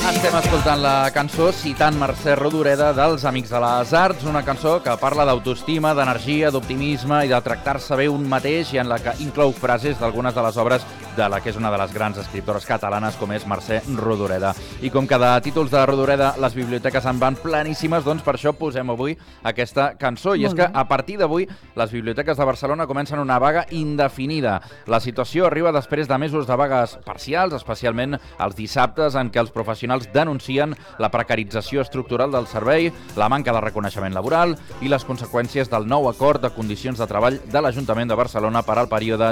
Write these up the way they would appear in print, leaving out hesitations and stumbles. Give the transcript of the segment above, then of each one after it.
Estem escoltant la cançó citant Mercè Rodoreda dels Amics de les Arts, una cançó que parla d'autoestima, d'energia, d'optimisme i de tractar-se bé un mateix i en la que inclou frases d'algunes de les obres de la que és una de les grans escriptores catalanes com és Mercè Rodoreda. I com que de títols de Rodoreda les biblioteques en van planíssimes, doncs per això posem avui aquesta cançó. I és que a partir d'avui les biblioteques de Barcelona comencen una vaga indefinida. La situació arriba després de mesos de vagues parcials, especialment els dissabtes en què els professionals denuncien la precarització estructural del servei, la manca de reconeixement laboral i les conseqüències del nou acord de condicions de treball de l'Ajuntament de Barcelona per al període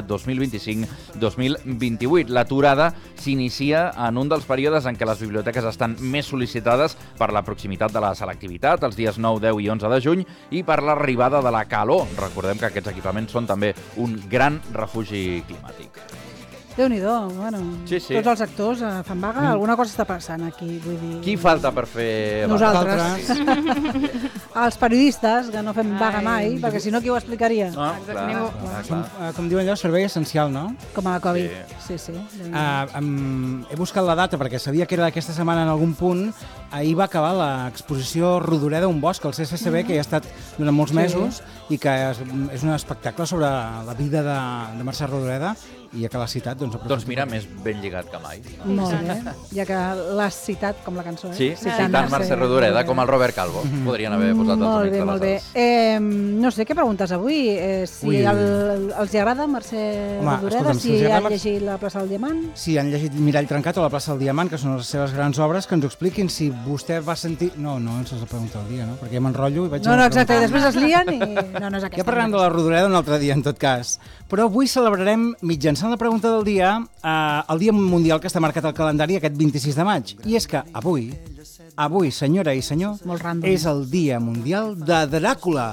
2025-2028. L'aturada s'inicia en un dels períodes en què les biblioteques estan més sol·licitades per la proximitat de la selectivitat, els dies 9, 10 i 11 de juny, i per l'arribada de la calor. Recordem que aquests equipaments són també un gran refugi climàtic. Déu-n'hi-do, bueno, Sí. tots els actors fan vaga, alguna cosa està passant aquí, vull dir... Qui falta per fer vaga? Nosaltres. Els periodistes, que no fem vaga mai, perquè si no qui ho explicaria? No, clar. Com diuen allò, servei essencial, no? Com a la Covid. Sí. He buscat la data perquè sabia que era aquesta setmana en algun punt. Ahir va acabar l'exposició Rodoreda, un bosc, al CCCB, que hi ha estat durant molts mesos i que és un espectacle sobre la vida de Mercè Rodoreda, i ja que l'ha citat, Doncs mira, més ben lligat que mai. Molt bé, ja que l'has citat com la cançó, Sí, citant Mercè Rodoreda, com el Robert Calvo. Podrien haver posat els Amics de les Arts. No sé, què preguntes avui? Si els hi agrada Mercè Rodoreda, si han llegit La plaça del Diamant? Si han llegit Mirall trencat o La plaça del Diamant, que són les seves grans obres, que ens ho expliquin. Si vostè va sentir... No ens la pregunta del dia, no? Perquè ja m'enrotllo i vaig... No, exacte, i després es lien i... No és aquesta. Ja parlarem de la Rodoreda un altre dia, en tot cas. Però avui celebrarem, mitjançant la pregunta del dia, el Dia Mundial que està marcat al calendari aquest 26 de maig. I és que avui, senyora i senyor, és el Dia Mundial de Dràcula.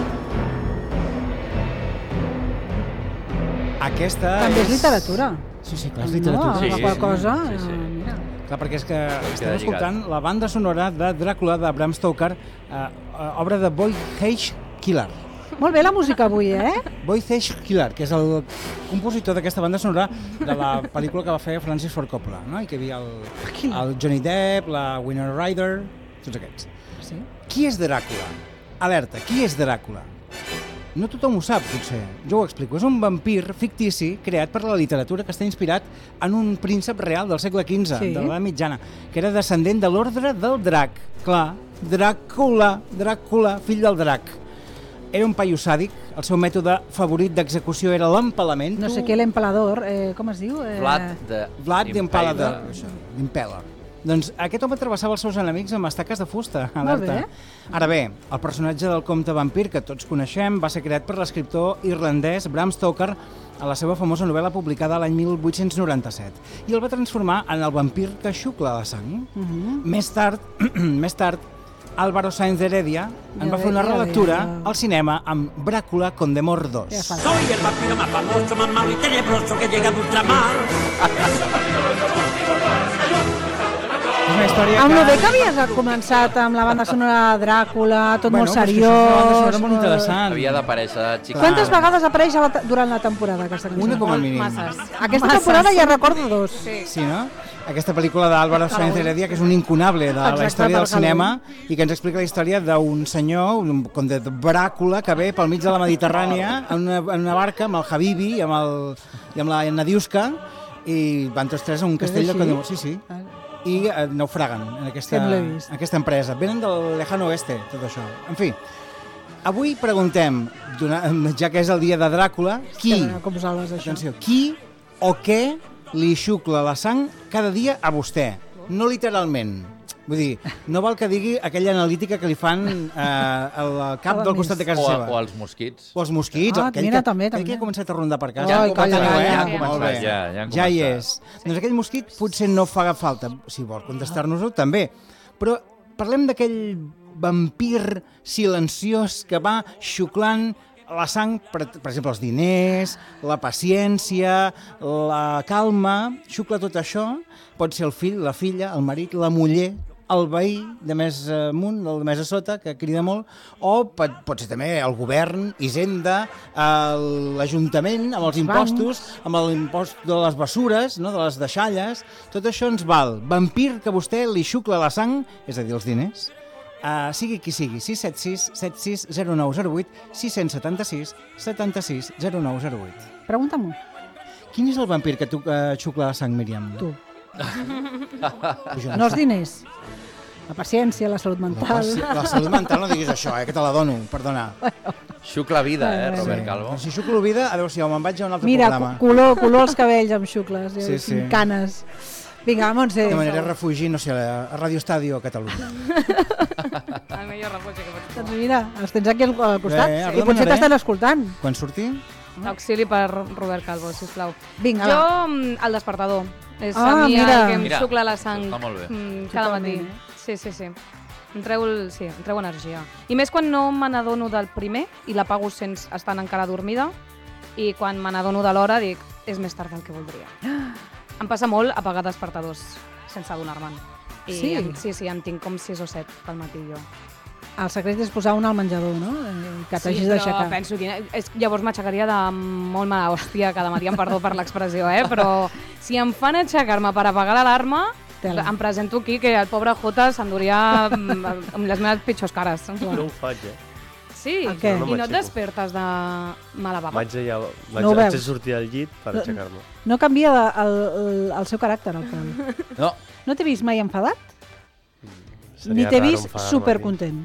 Aquesta també és literatura. Sí, clar, és literatura. No, la qual cosa... Mira. Clar, perquè és que estem escoltant la banda sonora de Dràcula de Bram Stoker, obra de Wojciech Kilar. Molt bé la música avui, Wojciech Kilar, que és el compositor d'aquesta banda sonora de la pel·lícula que va fer Francis Ford Coppola, no? I que hi havia el Johnny Depp, la Winona Ryder, tots aquests. Sí. Qui és Dràcula? Alerta, qui és Dràcula? No tothom ho sap, potser. Jo ho explico. És un vampir fictici creat per la literatura que està inspirat en un príncep real del segle XV, de l'edat mitjana, que era descendent de l'ordre del drac. Clar, Dràcula, fill del drac. Era un paio sàdic, el seu mètode favorit d'execució era l'empalament. No sé què, l'empalador, com es diu? Vlad the Impalador. L'Impaler. Doncs aquest home travessava els seus enemics amb estaques de fusta. Alerta. Ara bé, el personatge del comte vampir que tots coneixem va ser creat per l'escriptor irlandès Bram Stoker a la seva famosa novel·la publicada l'any 1897 i el va transformar en el vampir que xucla la sang. Més tard, Álvaro Sáenz de Heredia en va fer una relectura al cinema amb Brácula Condemor 2. Soy el vampiro más famoso, más malo y tenebroso que llega de ultramar. És una història Amb lo bé que havies començat amb la banda sonora de Dràcula, tot molt seriós. És una banda sonora molt interessant. Havia d'aparèixer xic. Quantes vegades apareix durant la temporada aquesta cançó? Una com a mínim. Aquesta temporada ja recordo 2. Sí, no? Aquesta pel·lícula d'Álvaro Sáenz de Heredia, que és un incunable de la història del cinema i que ens explica la història d'un senyor, un conde de Bràcula, que ve pel mig de la Mediterrània en una barca amb el Habibi i amb la Nadiuska i van tots tres a un castell de Condemor. Sí. I naufraguen en aquesta empresa. Venen del lejano oeste, tot això. En fi, avui preguntem, ja que és el dia de Dràcula, qui o què li xucla la sang cada dia a vostè? No literalment. Vull dir, no val que digui aquella analítica que li fan al cap del costat de casa seva. O als mosquits. O als mosquits. Mira, també. Aquell que ha començat a rondar per casa. Ja han començat. Ja hi és. Doncs aquell mosquit potser no fa falta. Si vol contestar-nos-ho, també. Però parlem d'aquell vampir silenciós que va xuclant la sang, per exemple, els diners, la paciència, la calma, xucla tot això. Pot ser el fill, la filla, el marit, la muller, el veí de més amunt, el de més a sota, que crida molt, o pot ser també el govern, Hisenda, l'Ajuntament, amb els impostos, amb l'impost de les bessures, no? De les deixalles, tot això ens val. Vampir que vostè li xucla la sang, és a dir, els diners, sigui qui sigui, 676 76 0908, 676 76 0908. Pregunta-m'ho. Quin és el vampir que tu xucla la sang, Míriam? Tu. No els diners. La paciència, la salut mental. La salut mental, no diguis això, que te la dono, perdona. Xucla vida, Robert Calvo. Si xuclo vida, adéu-siau, me'n vaig a un altre Mira, programa. color els cabells amb xucles, canes. Vinga, Montse. Demanaré refugi, no sé, a Radio Estadio Catalunya. El millor refugi que pots Doncs mira, els tens aquí al costat Bé, i potser t'estan escoltant. Quan surti? Auxili per Robert Calvo, sisplau. Vinga, Jo, va. el despertador. És Ah, a mi mira. el que em Mira, xucla la sang està molt bé. cada matí. Totalment. Sí. Em treu energia. I més quan no me n'adono del primer i l'apago sense estar encara dormida, i quan me n'adono de l'hora dic, és més tard del que voldria. Em passa molt apagar despertadors sense adonar-me'n. Sí, en tinc com 6 o 7 pel matí jo. El secret és posar un al menjador, no? Que t'hagis d'aixecar. Però penso que llavors m'aixecaria de molt mala hòstia cada matí, em perdó per l'expressió, però si em fan aixecar-me per apagar l'alarma, em presento aquí que el pobre Jota s'enduria amb les meves pitjors cares. No ho faig, Sí, El què? i no et despertes de mala bava. Vaig No ho a veus? sortir del llit per aixecar-me. No canvia el seu caràcter, el Pol. No, No t'he vist mai enfadat? Seria Ni t'he raro vist enfadar-me supercontent.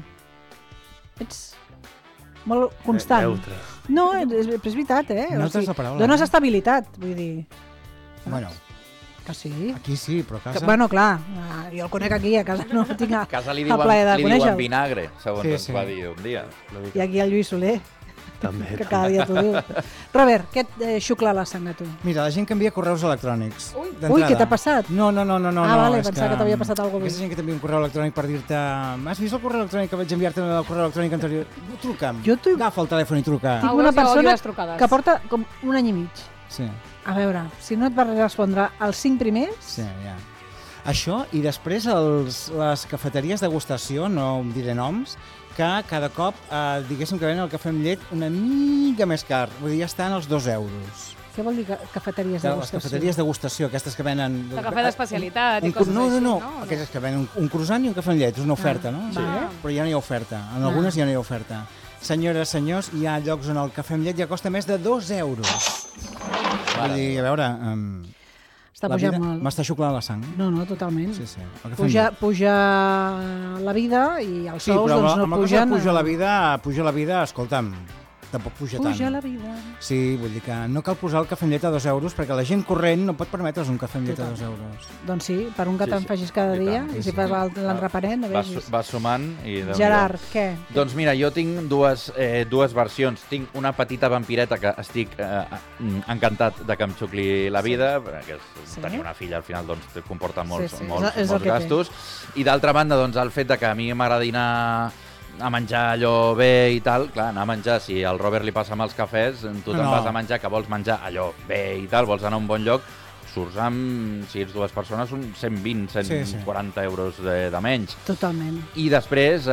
Ets molt constant. Neutre. No, és veritat, Neutre és la paraula, dones estabilitat, vull dir. Bueno, Que sí. aquí sí, però a casa... Bueno, clar, jo el conec aquí, a casa no tinc a casa li el plaer de diuen conèixer-lo. vinagre, segons Sí, ens sí. va dir un dia. I aquí el Lluís Soler, També. que cada dia t'ho diu. Robert, què et xucla la sang a tu? Mira, la gent canvia correus electrònics. Ui, què t'ha passat? No. Vale, és pensava que t'havia passat alguna cosa Aquesta gent que t'envia un correu electrònic per dir-te has vist el correu electrònic que vaig enviar-te el correu electrònic anterior? Truca'm. Agafa el telèfon i truca. Tinc Ah, una jo odio persona les trucades. que porta com un any i mig. Sí, A veure, si no et va respondre els 5 primers... sí, ja. Això, i després les cafeteries degustació, no em diré noms, que cada cop, diguéssim que venen el cafè amb llet una mica més car. Vull dir, ja estan als 2 euros. Què vol dir cafeteries de Les degustació? cafeteries degustació, aquestes que venen... De cafè d'especialitat i coses No, així, no? aquestes que venen un croissant i un cafè amb llet, és una oferta, no? Sí. Vale. Però ja no hi ha oferta, en algunes ja no hi ha oferta. Senyores, senyors, hi ha llocs on el cafè amb llet ja costa més de 2 euros. Vull dir, a veure... Està la pujant vida molt. m'està xuclant la sang. No, totalment. Sí. El cafè amb llet. Puja la vida i els Sí, sous però doncs, no amb la cosa pugen... de puja la vida, escolta'm, tampoc puja tant. Puja la vida. Sí, vull dir que no cal posar el cafè amb llet a 2 euros perquè la gent corrent no pot permetre's un cafè amb llet a 2 euros. Doncs sí, per un que te'n facis cada I dia, tant, i sí, si fas l'enreparent, no Va, vegis. va sumant i... Gerard, què? Doncs mira, jo tinc dues versions. Tinc una petita vampireta que estic encantat de que em xucli la vida, perquè tenir una filla al final doncs, comporta molts és el que gastos. I d'altra banda, doncs, el fet de que a mi m'agrada anar a menjar allò bé i tal, clar, anar a menjar, si al Robert li passa amb els cafès, tu te'n vas a menjar, que vols menjar allò bé i tal, vols anar a un bon lloc, surts amb, si ets 2 persones, uns 120, 140 euros de menys. Totalment. I després,